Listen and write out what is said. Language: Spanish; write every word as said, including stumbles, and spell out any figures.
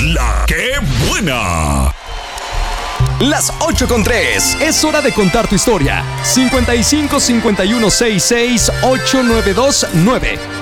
La que buena. Las ocho con tres. Es hora de contar tu historia. cincuenta y cinco cincuenta y uno sesenta y seis ochenta y nueve veintinueve.